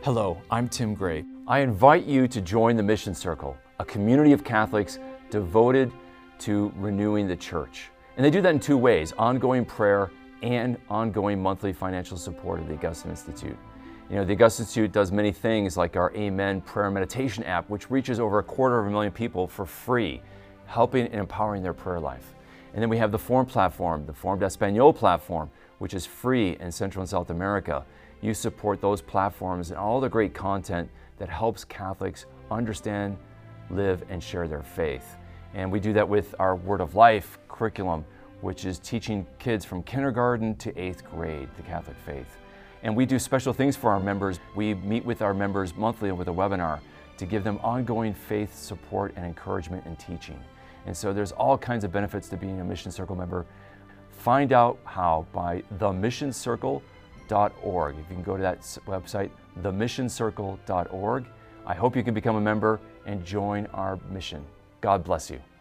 Hello, I'm Tim Gray. I invite you to join the Mission Circle, a community of Catholics devoted to renewing the church. And they do that in two ways: ongoing prayer and ongoing monthly financial support of the Augustine Institute. You know, the Augustine Institute does many things like our Amen prayer meditation app, which reaches over 250,000 people for free, helping and empowering their prayer life. And then we have the Form platform, the Form d'Espagnol platform, which is free in Central and South America. You support those platforms and all the great content that helps Catholics understand, live, and share their faith. And we do that with our Word of Life curriculum, which is teaching kids from kindergarten to 8th grade the Catholic faith. And we do special things for our members. We meet with our members monthly with a webinar to give them ongoing faith support and encouragement and teaching. And so there's all kinds of benefits to being a Mission Circle member. Find out how by themissioncircle.org. If you can go to that website, themissioncircle.org. I hope you can become a member and join our mission. God bless you.